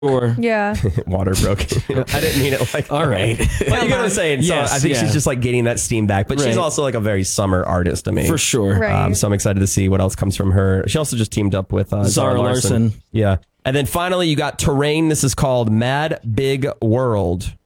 Sure. Yeah. Water broke. I didn't mean it like. All right. But you get what I'm saying. So Yes, I think yeah. she's just like getting that steam back. But she's Right. also like a very summer artist to me. For sure. Right. So I'm excited to see what else comes from her. She also just teamed up with Zara Larsson. Yeah. And then finally, you got Terrain. This is called Mad Big World.